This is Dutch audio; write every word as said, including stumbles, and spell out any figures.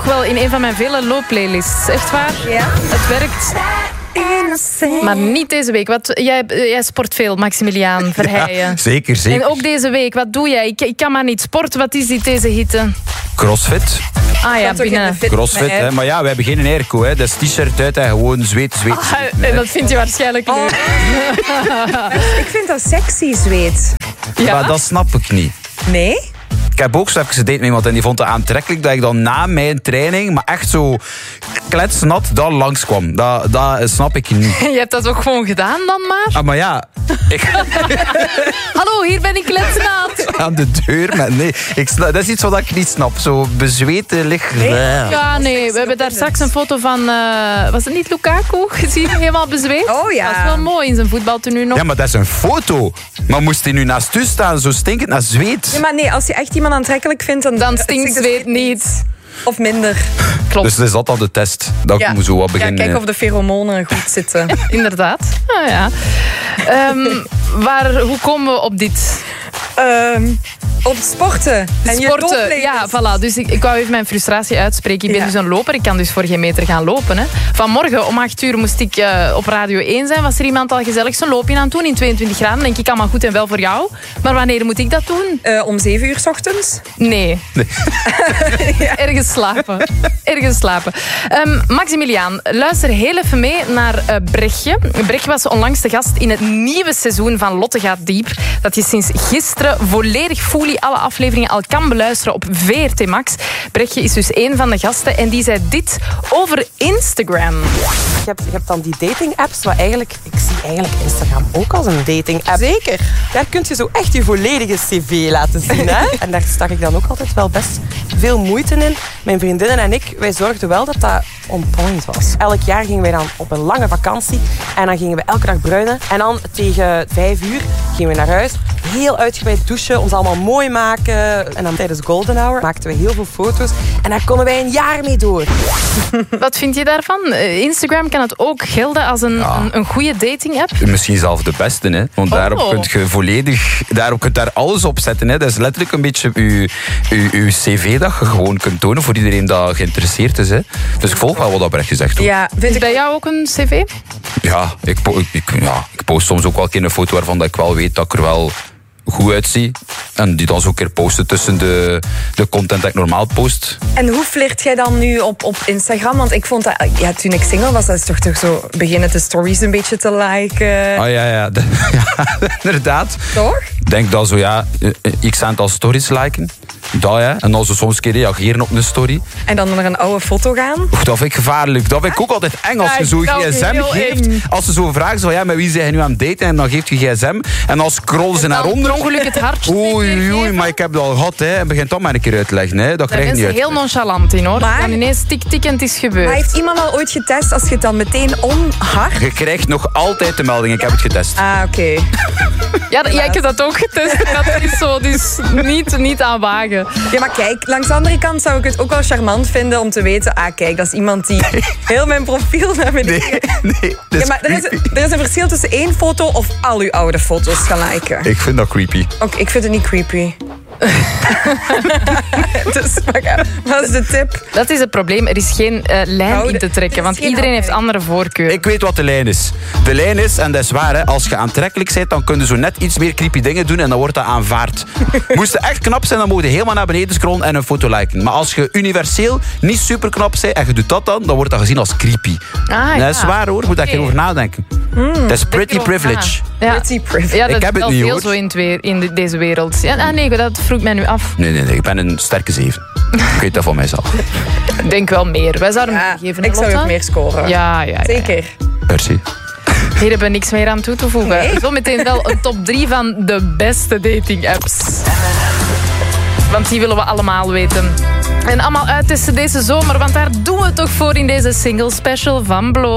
wel in een van mijn vele loopplaylists. Echt waar? Ja. Het werkt. Maar niet deze week. Wat, jij, jij sport veel, Maximiliaan Verheijen. Ja, zeker, zeker. En ook deze week. Wat doe jij? Ik, ik kan maar niet sporten. Wat is dit, deze hitte? Crossfit. Ah ja, binnen. Crossfit, hè. Maar ja, we hebben geen airco. Hè. Dat is t-shirt uit en gewoon zweet, zweet, Ah, zweet. en dat vind je waarschijnlijk leuk. Oh. Ik vind dat sexy, zweet. Ja? Maar dat snap ik niet. Nee? Ik heb ook zo even gedate met iemand en die vond het aantrekkelijk dat ik dan na mijn training, maar echt zo kletsnat, daar langskwam. Dat, dat snap ik niet. Je hebt dat ook gewoon gedaan dan maar? Ah, maar ja, ik Hallo, hier ben ik kletsnat. aan de deur met... Nee, ik snap, dat is iets wat ik niet snap. Zo bezweten liggen. Ja, nee, we hebben daar straks een foto van... Uh, was het niet Lukaku gezien? Helemaal bezweet. Oh ja. Dat is wel mooi in zijn voetbaltenue nog. Ja, maar dat is een foto. Maar moest hij nu naast u staan, zo stinkend naar zweet? Ja, maar nee, als je echt iemand aantrekkelijk vindt, dan, Dan stinkt zweet niet. Of minder. Klopt. Dus dat is altijd de test. Dat Ja. moet zo wat Ja, beginnen. kijk of de pheromonen goed zitten. Inderdaad. Ah, ja. Um, waar, hoe komen we op dit? Um, op sporten. En je Sporten, loopplaylist. ja, voilà. Dus ik, ik wou even mijn frustratie uitspreken. Ik ben Ja. dus een loper. Ik kan dus voor geen meter gaan lopen. Hè. Vanmorgen om acht uur moest ik uh, op Radio één zijn. Was er iemand al gezellig zijn loopje aan het doen in tweeëntwintig graden? Denk ik, allemaal goed en wel voor jou. Maar wanneer moet ik dat doen? Uh, om zeven uur 's ochtends. Nee. Nee. Ja. Ergens slapen. Ergens slapen. Um, Maximiliaan, luister heel even mee naar uh, Brechtje. Brechtje was onlangs de gast in het nieuwe seizoen van Lotte gaat diep. Dat je sinds gisteren volledig fully alle afleveringen al kan beluisteren op V R T Max. Brechtje is dus een van de gasten en die zei dit over Instagram. Je hebt, je hebt dan die dating-apps, waar eigenlijk... Ik zie eigenlijk Instagram ook als een dating-app. Zeker. Daar kun je zo echt je volledige cv laten zien. Hè? En daar stak ik dan ook altijd wel best veel moeite in. Mijn vriendinnen en ik, wij zorgden wel dat dat on point was. Elk jaar gingen wij dan op een lange vakantie. En dan gingen we elke dag bruinen. En dan tegen vijf uur gingen we naar huis. Heel uitgebreid douchen, ons allemaal mooi maken. En dan tijdens golden hour maakten we heel veel foto's. En daar konden wij een jaar mee door. Wat vind je daarvan? Instagram kan het ook gelden als een, Ja. een, een goede dating-app? Misschien zelfs de beste, hè. Want Oh. daarop kun je volledig... Daarop kun je daar alles op zetten, hè. Dat is letterlijk een beetje uw, uw, uw cv dat je gewoon kunt tonen voor iedereen dat geïnteresseerd is, hè. Dus ik volg wel wat dat Brechtje zegt, hoor. Ja, vind Is ik bij jou ook een cv? Ja, ik, po- ik, ja, ik post soms ook wel een keer een foto waarvan dat ik wel weet dat ik er wel goed uitzie. En die dan zo een keer posten tussen de, de content dat ik normaal post. En hoe flirt jij dan nu op, op Instagram? Want ik vond dat, ja, toen ik single was, dat is toch, toch zo beginnen de stories een beetje te liken. Ah ja, ja, de- ja inderdaad. Toch? Ik denk dat zo, ja, x aantal stories liken. Dat, ja. En dan zo soms een keer reageren op een story. En dan naar een oude foto gaan. Oeh, dat vind ik gevaarlijk. Dat vind ik ook altijd eng als Ja, je zo ik vind dat gsm heel geeft. eng. Als ze zo vragen, zo, ja, met wie zijn je nu aan het daten? En dan geeft je gsm. En dan scrollen ze naar Dan onder. per ongeluk het hartje Oei, oei, geven. maar ik heb dat al gehad. Hè. En begint dat maar een keer uit te leggen. Hè. Dat Daar krijg je zijn niet ze uit. heel nonchalant in, hoor. Maar- Dan ineens tik, tik en het is gebeurd. Maar heeft iemand al ooit getest als je het dan meteen onhard? Je krijgt nog altijd de melding. Ik heb het getest. Ah, oké. Ja, ja, ik heb dat ook getest. Dat is zo, dus niet, niet aan wagen. Ja, maar kijk, langs de andere kant zou ik het ook wel charmant vinden om te weten, ah, kijk, dat is iemand die heel mijn profiel naar beneden... Nee, nee. Dat Ja, is maar er is, creepy. er is een verschil tussen één foto of al uw oude foto's gaan liken. Ik vind dat creepy. Oké, ik vind het niet creepy. Dus, maar ja, wat is de tip? Dat is het probleem. Er is geen uh, lijn Oude- in te er trekken, is want geen iedereen heeft afwijking. andere voorkeuren. Ik weet wat de lijn is. De lijn is, en dat is waar, hè, als je aantrekkelijk bent, dan kun je zo net iets meer creepy dingen doen en dan wordt dat aanvaard. Moest je echt knap zijn, dan moet je helemaal naar beneden scrollen en een foto liken. Maar als je universeel niet super knap bent en je doet dat dan, dan wordt dat gezien als creepy. Ah, Dat is ja. waar, hoor. Je moet daar Oké. geen over nadenken. Dat is pretty Denk erover privilege. na. Ja. Pretty privilege. Ja, dat Ik heb is het wel niet, veel hoor. zo in, het weer, in de- deze wereld. Ja, ah, nee, dat vroeg mij nu af. Nee, nee, nee. Ik ben een sterke zeven. Ik weet dat van mijzelf. Ik denk wel meer. Wij zouden Ja, hem geven. ik zou ook meer scoren. Ja, ja, ja. Zeker. Merci. Hier hebben we niks meer aan toe te voegen. Nee. Zometeen wel een top drie van de beste dating-apps. Want die willen we allemaal weten. En allemaal uittesten deze zomer, want daar doen we het toch voor in deze single special van Blo.